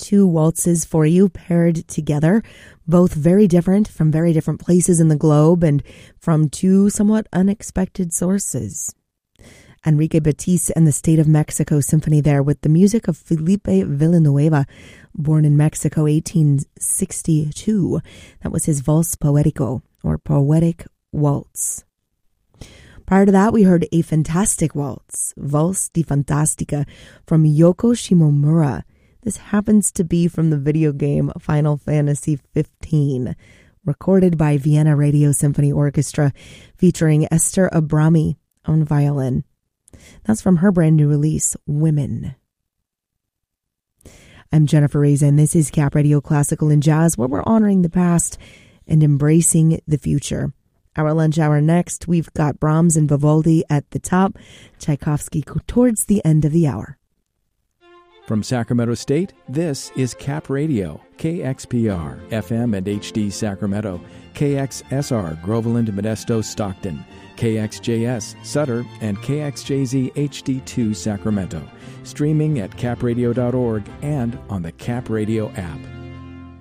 two waltzes for you paired together, both very different from very different places in the globe and from two somewhat unexpected sources. Enrique Batiste and the State of Mexico Symphony there with the music of Felipe Villanueva, born in Mexico 1862. That was his Vals Poético, or Poetic Waltz. Prior to that, we heard a fantastic waltz, Vals di Fantastica, from Yoko Shimomura. This happens to be from the video game Final Fantasy XV, recorded by Vienna Radio Symphony Orchestra, featuring Esther Abrami on violin. That's from her brand new release, Women. I'm Jennifer Reza, and this is Cap Radio Classical and Jazz, where we're honoring the past and embracing the future. Our lunch hour next, we've got Brahms and Vivaldi at the top, Tchaikovsky towards the end of the hour. From Sacramento State, this is Cap Radio, KXPR, FM and HD Sacramento, KXSR, Groveland, Modesto, Stockton, KXJS, Sutter, and KXJZ HD2 Sacramento. Streaming at capradio.org and on the Cap Radio app.